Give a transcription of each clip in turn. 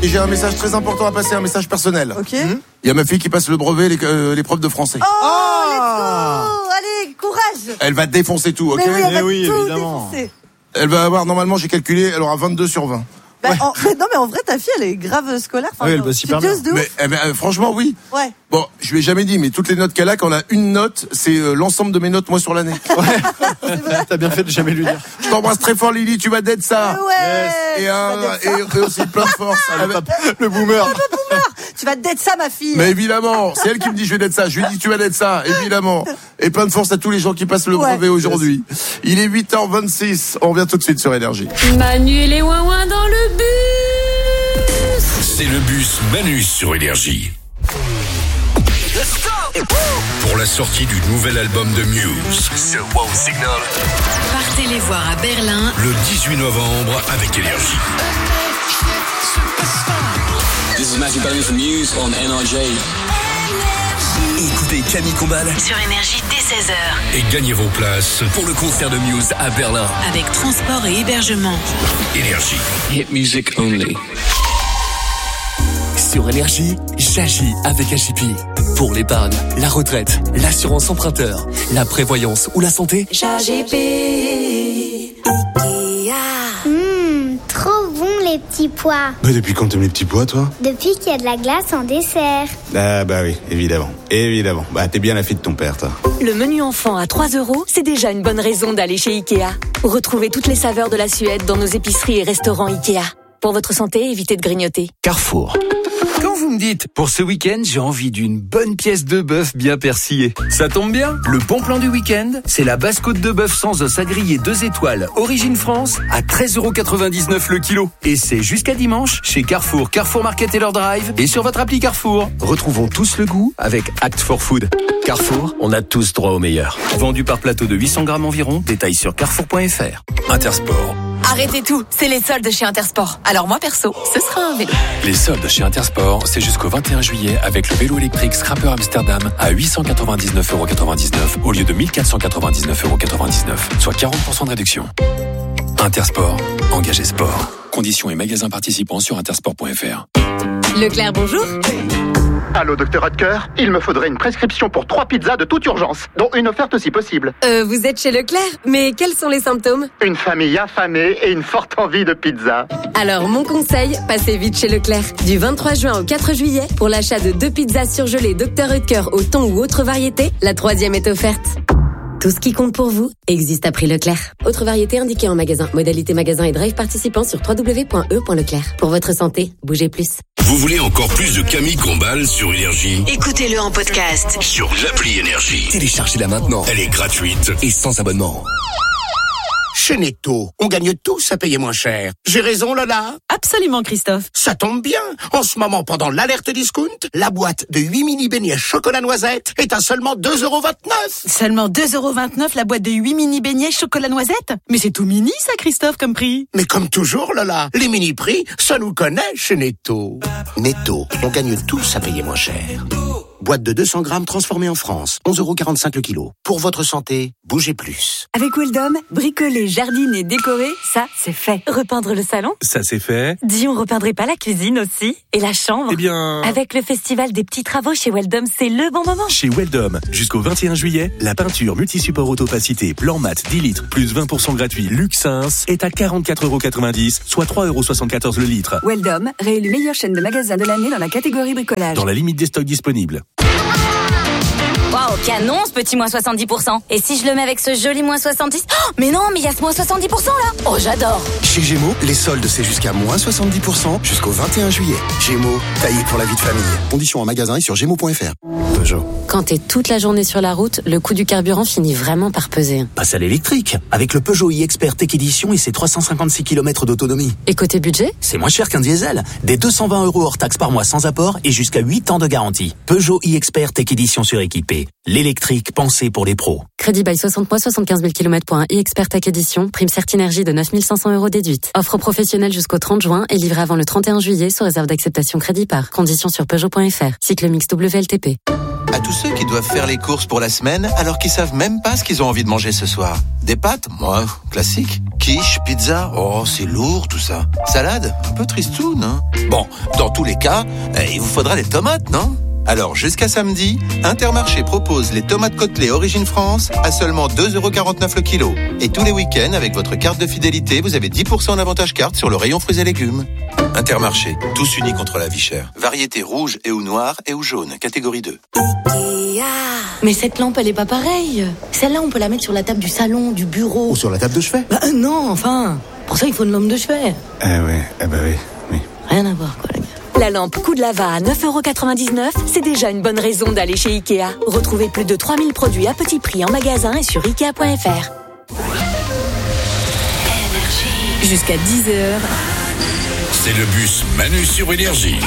Et j'ai un message très important à passer, un message personnel. Ok. Il y a ma fille qui passe le brevet, l'épreuve de français. Oh, let's go. Allez, courage. Elle va défoncer tout, ok? Mais oui, elle va tout évidemment. défoncer. Elle va avoir, normalement, j'ai calculé, elle aura 22 sur 20. Bah, non, mais en vrai, ta fille, elle est grave scolaire. Enfin, Oui, elle va super studieuse de ouf. Mais franchement, oui. Ouais. Bon, je lui ai jamais dit, mais toutes les notes qu'elle a, quand on a une note, c'est l'ensemble de mes notes, moi, sur l'année. T'as bien fait de jamais lui dire. Je t'embrasse très fort, Lily, tu vas d'être ça. Ouais. Et aussi plein de force. Le boomer. Tu vas d'être ça, ma fille. Mais évidemment, c'est elle qui me dit je vais d'être ça. Je lui dis tu vas d'être ça, évidemment. Et plein de force à tous les gens qui passent le brevet aujourd'hui. Il est 8h26. On revient tout de suite sur Énergie. Manu et les ouin-ouin dans le bus. C'est le bus Manus sur Énergie. Pour la sortie du nouvel album de Muse, The Wow Signal. Partez les voir à Berlin Le 18 novembre avec Énergie. This is Matthew Bellamy from Muse on NRJ. Écoutez Camille Combal sur Énergie dès 16h. Et gagnez vos places pour le concert de Muse à Berlin. Avec transport et hébergement. Énergie. Hit music only. Sur Énergie, j'agis avec AJP. Pour l'épargne, la retraite, l'assurance emprunteur, la prévoyance ou la santé, J'agis. Trop bon les petits pois. Bah depuis quand t'aimes les petits pois, toi? Depuis qu'il y a de la glace en dessert. Ah bah oui, évidemment. Bah t'es bien la fille de ton père, toi. Le menu enfant à 3 €, c'est déjà une bonne raison d'aller chez Ikea. Retrouvez toutes les saveurs de la Suède dans nos épiceries et restaurants Ikea. Pour votre santé, évitez de grignoter. Carrefour. Quand vous me dites, pour ce week-end, j'ai envie d'une bonne pièce de bœuf bien persillée. Ça tombe bien, le bon plan du week-end, c'est la basse côte de bœuf sans os à griller 2 étoiles, origine France, à 13,99 € le kilo. Et c'est jusqu'à dimanche, chez Carrefour, Carrefour Market et leur drive, et sur votre appli Carrefour. Retrouvons tous le goût avec Act for Food. Carrefour, on a tous droit au meilleur. Vendu par plateau de 800 grammes environ, détail sur carrefour.fr. Intersport. Arrêtez tout, c'est les soldes chez Intersport. Alors moi perso, ce sera un vélo. Les soldes chez Intersport, c'est jusqu'au 21 juillet avec le vélo électrique Scrapper Amsterdam à 899,99 € au lieu de 1499,99 €, soit 40% de réduction. Intersport, engagé sport. Conditions et magasins participants sur intersport.fr. Leclerc, bonjour. Allô, docteur Hodker, il me faudrait une prescription pour 3 pizzas de toute urgence, dont une offerte si possible. Vous êtes chez Leclerc, mais quels sont les symptômes? Une famille affamée et une forte envie de pizza. Alors mon conseil, passez vite chez Leclerc. Du 23 juin au 4 juillet, pour l'achat de 2 pizzas surgelées Dr Hodker au thon ou autre variété, la 3e est offerte. Tout ce qui compte pour vous existe à prix Leclerc. Autre variété indiquée en magasin. Modalité magasin et drive participants sur www.e.leclerc. Pour votre santé, bougez plus. Vous voulez encore plus de Camille Combal sur Énergie? Écoutez-le en podcast. Sur l'appli Énergie. Téléchargez-la maintenant. Elle est gratuite. Et sans abonnement. Chez Netto, on gagne tous à payer moins cher. J'ai raison, Lola? Absolument, Christophe. Ça tombe bien. En ce moment, pendant l'alerte discount, la boîte de 8 mini beignets chocolat noisette est à seulement 2,29 €. Seulement 2,29 € la boîte de 8 mini beignets chocolat noisette? Mais c'est tout mini, ça, Christophe, comme prix. Mais comme toujours, Lola, les mini prix, ça nous connaît chez Netto. Netto, on gagne tous à payer moins cher. Boîte de 200 grammes transformée en France, 11,45 € le kilo. Pour votre santé, bougez plus. Avec Weldom, bricoler, jardiner, décorer, ça, c'est fait. Repeindre le salon? Ça c'est fait. Dis, on repeindrait pas la cuisine aussi? Et la chambre? Eh bien... Avec le festival des petits travaux chez Weldom, c'est le bon moment. Chez Weldom, jusqu'au 21 juillet, la peinture multi-support autopacité blanc mat 10 litres plus 20% gratuit Luxins est à 44,90 €, soit 3,74 € le litre. Weldom, réélu meilleure chaîne de magasins de l'année dans la catégorie bricolage. Dans la limite des stocks disponibles. Waouh, canon ce petit moins 70%. Et si je le mets avec ce joli moins 70? Oh, mais non, mais il y a ce moins 70% là. Oh, j'adore. Chez Gémeaux, les soldes, c'est jusqu'à moins 70% jusqu'au 21 juillet. Gémeaux, taillé pour la vie de famille. Conditions en magasin et sur gémeaux.fr. Peugeot. Quand t'es toute la journée sur la route, le coût du carburant finit vraiment par peser. Passe à l'électrique, avec le Peugeot e-Expert Tech Edition et ses 356 km d'autonomie. Et côté budget? C'est moins cher qu'un diesel. Des 220 € hors taxe par mois sans apport et jusqu'à 8 ans de garantie. Peugeot e-Expert Tech Edition suréquipé. L'électrique pensée pour les pros. Crédit bail 60 mois, 75 000 km pour un e-Expert Tech Edition. Prime Certinergie de 9 500 € déduite. Offre professionnelle jusqu'au 30 juin et livrée avant le 31 juillet sous réserve d'acceptation crédit par. Conditions sur Peugeot.fr. Cycle mix WLTP. À tous ceux qui doivent faire les courses pour la semaine alors qu'ils savent même pas ce qu'ils ont envie de manger ce soir. Des pâtes? Moi, classique. Quiche, pizza? Oh, c'est lourd tout ça. Salade? Un peu tristoun, hein? Bon, dans tous les cas, il vous faudra des tomates, non? Alors, jusqu'à samedi, Intermarché propose les tomates Côtelets Origine France à seulement 2,49€ le kilo. Et tous les week-ends, avec votre carte de fidélité, vous avez 10% en avantage carte sur le rayon fruits et légumes. Intermarché, tous unis contre la vie chère. Variété rouge et ou noire et ou jaune, catégorie 2. Mais cette lampe, elle est pas pareille. Celle-là, on peut la mettre sur la table du salon, du bureau. Ou sur la table de chevet. Bah non, enfin. Pour ça, il faut une lampe de chevet. Oui. Rien à voir, quoi, les gars. La lampe coup de lava à 9,99€, c'est déjà une bonne raison d'aller chez Ikea. Retrouvez plus de 3000 produits à petit prix en magasin et sur Ikea.fr. Jusqu'à 10h. C'est le bus Manu sur Énergie.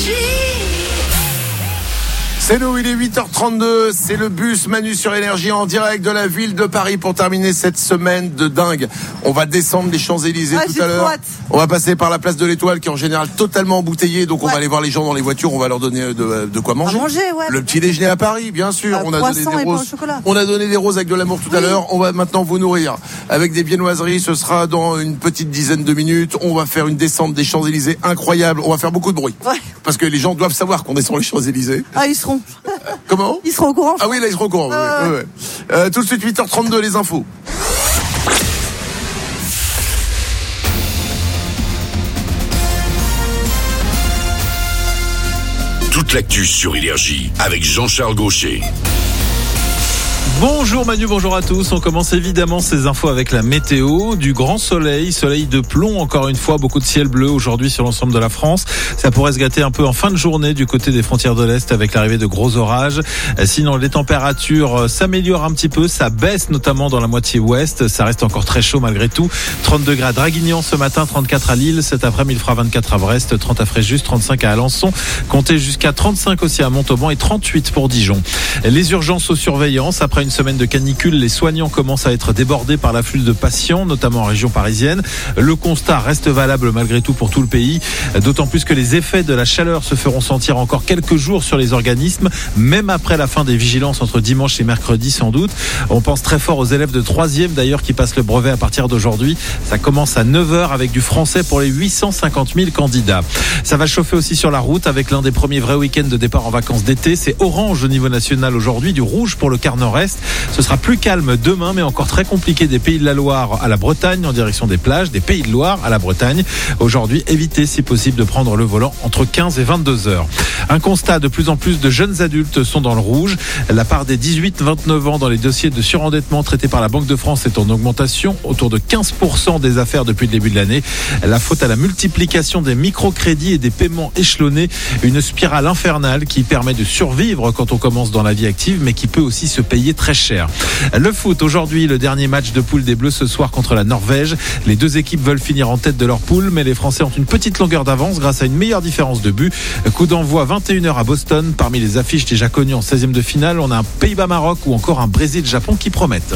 C'est nous, il est 8h32, c'est le bus Manu sur Énergie en direct de la ville de Paris pour terminer cette semaine de dingue. On va descendre les Champs-Élysées tout à l'heure. On va passer par la place de l'Étoile qui est en général totalement embouteillée, donc on va aller voir les gens dans les voitures, on va leur donner de quoi manger. Le petit déjeuner à Paris, bien sûr. On a donné des roses. On a donné des roses avec de l'amour tout à l'heure. On va maintenant vous nourrir avec des viennoiseries. Ce sera dans une petite dizaine de minutes. On va faire une descente des Champs-Élysées incroyable. On va faire beaucoup de bruit. Parce que les gens doivent savoir qu'on descend les Champs-Élysées. Ah, ils seront. Comment? Ils seront au courant. Ah oui, là, ils seront au courant. Ouais. Tout de suite, 8h32, les infos. Toute l'actu sur Énergie avec Jean-Charles Gaucher. Bonjour Manu, bonjour à tous. On commence évidemment ces infos avec la météo. Du grand soleil, soleil de plomb encore une fois, beaucoup de ciel bleu aujourd'hui sur l'ensemble de la France. Ça pourrait se gâter un peu en fin de journée du côté des frontières de l'Est avec l'arrivée de gros orages. Sinon, les températures s'améliorent un petit peu, ça baisse notamment dans la moitié ouest. Ça reste encore très chaud malgré tout. 30 degrés à Draguignan ce matin, 34 à Lille. Cet après-midi, il fera 24 à Brest, 30 à Fréjus, 35 à Alençon. Comptez jusqu'à 35 aussi à Montauban et 38 pour Dijon. Les urgences aux surveillances. Après une semaine de canicule, les soignants commencent à être débordés par l'afflux de patients, notamment en région parisienne. Le constat reste valable malgré tout pour tout le pays, d'autant plus que les effets de la chaleur se feront sentir encore quelques jours sur les organismes, même après la fin des vigilances entre dimanche et mercredi sans doute. On pense très fort aux élèves de 3e d'ailleurs qui passent le brevet à partir d'aujourd'hui. Ça commence à 9h avec du français pour les 850 000 candidats. Ça va chauffer aussi sur la route avec l'un des premiers vrais week-ends de départ en vacances d'été. C'est orange au niveau national aujourd'hui, du rouge pour le quart nord-est. Ce sera plus calme demain, mais encore très compliqué des Pays de la Loire à la Bretagne, en direction des plages, des Pays de Loire à la Bretagne. Aujourd'hui, évitez si possible de prendre le volant entre 15 et 22 heures. Un constat, de plus en plus de jeunes adultes sont dans le rouge. La part des 18-29 ans dans les dossiers de surendettement traités par la Banque de France est en augmentation, autour de 15% des affaires depuis le début de l'année. La faute à la multiplication des microcrédits et des paiements échelonnés, une spirale infernale qui permet de survivre quand on commence dans la vie active, mais qui peut aussi se payer très cher. Le foot, aujourd'hui, le dernier match de poule des Bleus ce soir contre la Norvège. Les deux équipes veulent finir en tête de leur poule, mais les Français ont une petite longueur d'avance grâce à une meilleure différence de but. Coup d'envoi 21h à Boston. Parmi les affiches déjà connues en 16e de finale, on a un Pays-Bas-Maroc ou encore un Brésil-Japon qui promettent.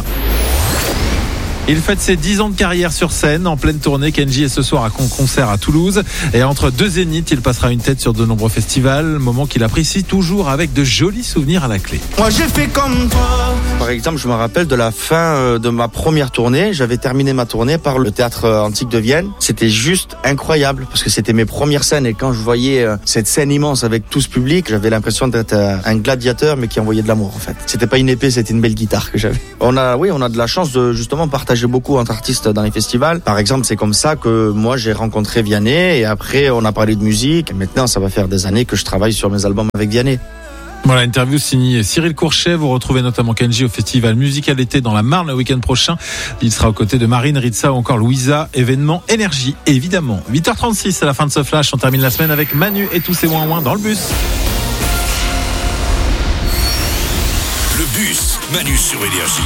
Il fête ses 10 ans de carrière sur scène, en pleine tournée. Kenji est ce soir à concert à Toulouse. Et entre deux zéniths, il passera une tête sur de nombreux festivals. Moment qu'il apprécie toujours avec de jolis souvenirs à la clé. Moi j'ai fait comme toi. Par exemple, je me rappelle de la fin de ma première tournée. J'avais terminé ma tournée par le Théâtre Antique de Vienne. C'était juste incroyable parce que c'était mes premières scènes. Et quand je voyais cette scène immense avec tout ce public, j'avais l'impression d'être un gladiateur mais qui envoyait de l'amour en fait. C'était pas une épée, c'était une belle guitare que j'avais. On a de la chance de justement partager beaucoup entre artistes dans les festivals. Par exemple, c'est comme ça que moi j'ai rencontré Vianney et après on a parlé de musique. Et maintenant, ça va faire des années que je travaille sur mes albums avec Vianney. Voilà, interview signée Cyril Courchet. Vous retrouvez notamment Kenji au festival Musical Été dans la Marne le week-end prochain. Il sera aux côtés de Marine, Ritza ou encore Louisa. Événement Énergie, évidemment. 8h36 à la fin de ce flash. On termine la semaine avec Manu et tous ses ouin-ouin dans le bus. Le bus Manu sur Énergie.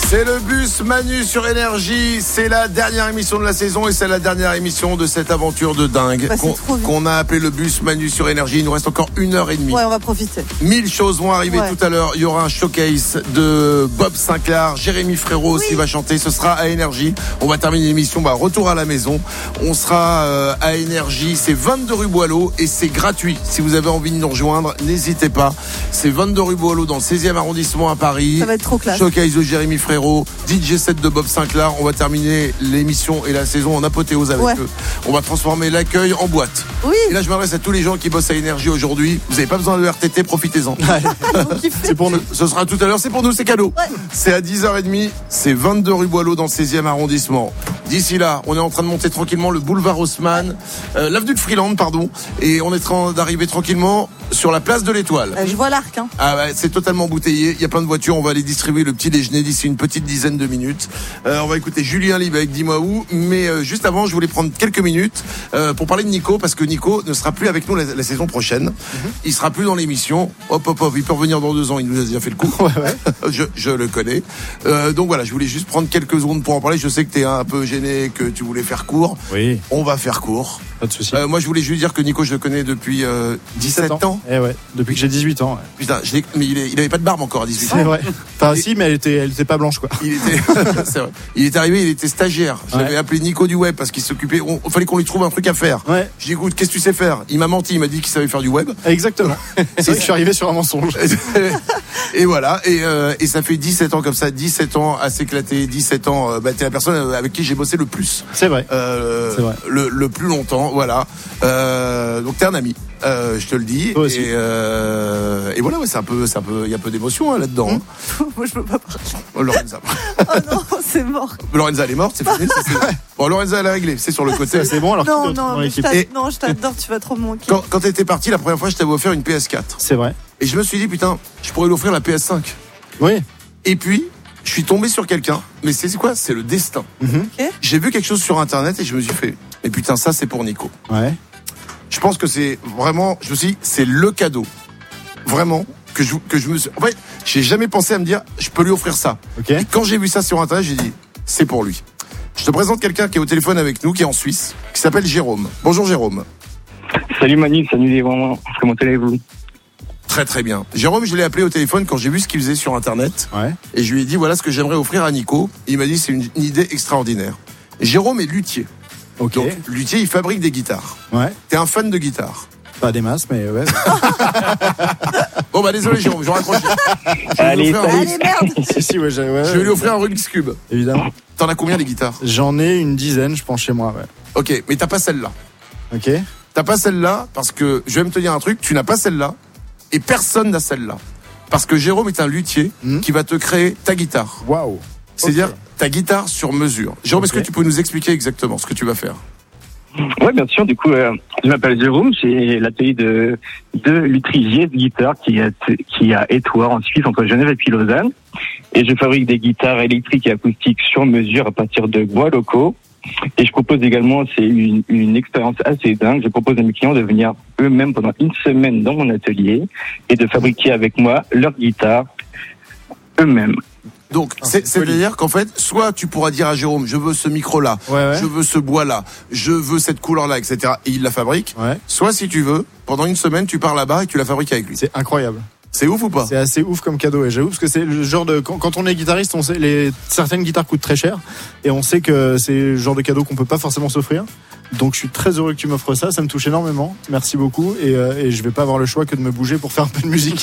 C'est le bus Manu sur Énergie. C'est la dernière émission de la saison et c'est la dernière émission de cette aventure de dingue qu'on a appelé le bus Manu sur Énergie. Il nous reste encore 1h30. Ouais, on va profiter. 1000 choses vont arriver tout à l'heure. Il y aura un showcase de Bob Sinclair. Jérémy Frérot aussi va chanter. Ce sera à Énergie. On va terminer l'émission. Retour à la maison. On sera à Énergie. C'est 22 rue Boileau et c'est gratuit. Si vous avez envie de nous rejoindre, n'hésitez pas. C'est 22 rue Boileau dans le 16e arrondissement à Paris. Ça va être trop classe. Showcase de Jérémy Frérot. DJ set de Bob Sinclair. On va terminer l'émission et la saison en apothéose avec eux. On va transformer l'accueil en boîte. Oui. Et là, je m'adresse à tous les gens qui bossent à Énergie aujourd'hui. Vous n'avez pas besoin de RTT, profitez-en. C'est pour nous. Ce sera tout à l'heure. C'est pour nous, c'est cadeau. Ouais. C'est à 10h30. C'est 22 rue Boileau dans le 16e arrondissement. D'ici là, on est en train de monter tranquillement le boulevard Haussmann, l'avenue de Freeland, pardon. Et on est en train d'arriver tranquillement sur la place de l'Étoile. Je vois l'arc. Hein. Ah ouais, c'est totalement embouteillé. Il y a plein de voitures. On va aller distribuer le petit déjeuner d'ici une petite dizaine de minutes. On va écouter Julien Libre avec Dis-moi où. Mais juste avant, je voulais prendre quelques minutes pour parler de Nico, parce que Nico ne sera plus avec nous la saison prochaine. Il sera plus dans l'émission. Hop. Il peut revenir dans 2 ans. Il nous a déjà fait le coup. Je le connais. Donc voilà, je voulais juste prendre quelques secondes pour en parler. Je sais que t'es un peu gêné, que tu voulais faire court. Oui. On va faire court. Pas de souci. Moi, je voulais juste dire que Nico, je le connais depuis 17 ans. Ouais, depuis que j'ai 18 ans. Ouais. Putain, mais il avait pas de barbe encore à 18 ans. C'est vrai. Enfin, si, mais elle était pas blanche, quoi. C'est vrai. Il est arrivé, il était stagiaire. Je l'avais appelé Nico du web parce qu'il s'occupait. Il fallait qu'on lui trouve un truc à faire. Ouais. J'ai dit, écoute, qu'est-ce que tu sais faire? Il m'a menti, il m'a dit qu'il savait faire du web. Exactement. C'est vrai que je suis arrivé sur un mensonge. Et voilà. Et ça fait 17 ans comme ça, 17 ans à s'éclater, 17 ans. T'es la personne avec qui j'ai bossé le plus. C'est vrai. C'est vrai. Le plus longtemps, voilà. Donc t'es un ami. Je te le dis. Et voilà, c'est un peu, il y a un peu d'émotion là-dedans. Moi, je peux pas parler. Lorenza. Oh non, c'est mort. Lorenza, elle est morte, c'est fini. Bon, Lorenza, elle a réglé. C'est sur le côté. C'est bon. Alors non, je t'adore, tu vas trop me manquer. Quand t'étais parti la première fois, je t'avais offert une PS4. C'est vrai. Et je me suis dit, putain, je pourrais lui offrir la PS5. Oui. Et puis, je suis tombé sur quelqu'un. Mais c'est quoi? C'est le destin. Okay. J'ai vu quelque chose sur Internet et je me suis fait, mais putain, ça, c'est pour Nico. Ouais. Je pense que c'est vraiment, je me suis dit, c'est le cadeau. Vraiment, que je me suis, en fait, j'ai jamais pensé à me dire, je peux lui offrir ça. Okay. Et quand j'ai vu ça sur Internet, j'ai dit, c'est pour lui. Je te présente quelqu'un qui est au téléphone avec nous, qui est en Suisse, qui s'appelle Jérôme. Bonjour Jérôme. Salut Manu, salut les vraiment. Comment allez-vous? Très très bien. Jérôme, je l'ai appelé au téléphone quand j'ai vu ce qu'il faisait sur Internet. Ouais. Et je lui ai dit, voilà ce que j'aimerais offrir à Nico. Il m'a dit, c'est une idée extraordinaire. Jérôme est luthier. Ok. Donc, luthier, il fabrique des guitares. Ouais. T'es un fan de guitare? Pas des masses, mais ouais. Bon, désolé, Jérôme, je raccroche. Allez, merde. Si, ouais, je vais lui offrir un Rubik's Cube. Évidemment. T'en as combien des guitares? J'en ai une dizaine, je pense, chez moi, ouais. Ok, mais t'as pas celle-là. Ok. T'as pas celle-là parce que, je vais me te dire un truc, tu n'as pas celle-là et personne n'a celle-là. Parce que Jérôme est un luthier qui va te créer ta guitare. Waouh. C'est-à-dire ta guitare sur mesure. Jérôme, est-ce que tu peux nous expliquer exactement ce que tu vas faire? Oui, bien sûr. Du coup, je m'appelle Jérôme. J'ai l'atelier de lutrier de guitare qui est à Étoile en Suisse, entre Genève et puis Lausanne. Et je fabrique des guitares électriques et acoustiques sur mesure à partir de bois locaux. Et je propose également, c'est une expérience assez dingue, je propose à mes clients de venir eux-mêmes pendant une semaine dans mon atelier et de fabriquer avec moi leur guitare eux-mêmes. Donc, c'est-à-dire qu'en fait, soit tu pourras dire à Jérôme, je veux ce micro-là, je veux ce bois-là, je veux cette couleur-là, etc. Et il la fabrique. Ouais. Soit, si tu veux, pendant une semaine, tu pars là-bas et tu la fabriques avec lui. C'est incroyable. C'est ouf ou pas? C'est assez ouf comme cadeau, et j'avoue, parce que c'est le genre de, quand on est guitariste, on sait, certaines guitares coûtent très cher, et on sait que c'est le genre de cadeau qu'on peut pas forcément s'offrir. Donc je suis très heureux que tu m'offres ça me touche énormément. Merci beaucoup, et je vais pas avoir le choix que de me bouger pour faire un peu de musique.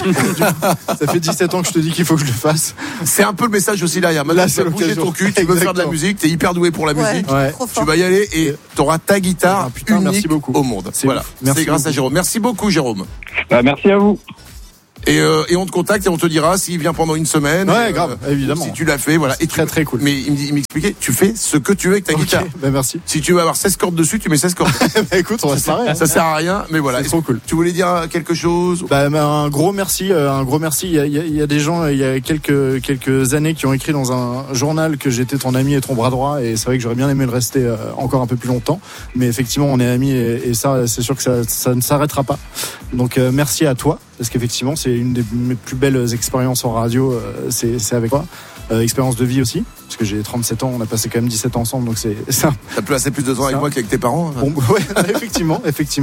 Ça fait 17 ans que je te dis qu'il faut que je le fasse. C'est un peu le message aussi derrière. Maintenant, tu vas bouger ton cul, tu veux faire de la musique, t'es hyper doué pour la musique. Ouais. Tu vas y aller et t'auras ta guitare unique merci beaucoup. Au monde. Voilà. C'est grâce à Jérôme. Merci beaucoup, Jérôme. Merci à vous. Et on te contacte et on te dira s'il vient pendant une semaine. Ouais, grave, évidemment. Si tu l'as fait, voilà. Et très cool. Mais il m'expliquait, tu fais ce que tu veux avec ta guitare. Ben merci. Si tu veux avoir 16 cordes dessus, tu mets 16 cordes. Écoute, on va se marrer. Ça sert à rien, mais voilà. C'est trop cool. Tu voulais dire quelque chose? Un gros merci, Il y a des gens, il y a quelques années qui ont écrit dans un journal que j'étais ton ami et ton bras droit, et c'est vrai que j'aurais bien aimé le rester encore un peu plus longtemps. Mais effectivement, on est amis, et ça, c'est sûr que ça ne s'arrêtera pas. Donc, merci à toi. Parce qu'effectivement, c'est une des mes plus belles expériences en radio, c'est avec toi. expérience de vie aussi, parce que j'ai 37 ans, on a passé quand même 17 ans ensemble, donc c'est ça. T'as passé plus de temps avec moi qu'avec tes parents. Bon, ouais, effectivement.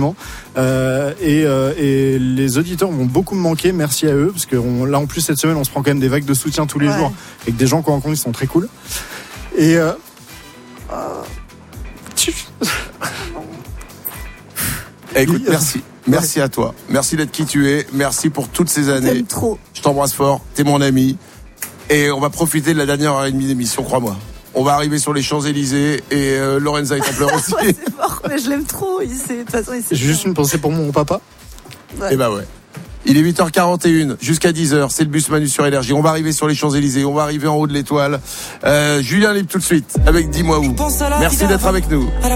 Et les auditeurs vont beaucoup me manquer, merci à eux, parce que là en plus cette semaine on se prend quand même des vagues de soutien tous les jours, avec des gens qu'on rencontre qui sont très cool. Et écoute, merci à toi, merci d'être qui tu es, merci pour toutes ces années. T'aimes trop. Je t'embrasse fort, t'es mon ami, et on va profiter de la dernière heure et demie d'émission, crois-moi. On va arriver sur les Champs-Élysées et Lorenza est en pleurs aussi. Ouais, c'est mort, mais je l'aime trop. De toute façon, j'ai juste une pensée pour mon papa. Et bah ouais. Il est 8h41 jusqu'à 10h, c'est le bus Manu sur Énergie. On va arriver sur les Champs-Élysées, on va arriver en haut de l'Étoile. Julien Libre tout de suite avec Dis-moi où. Merci d'être avec nous.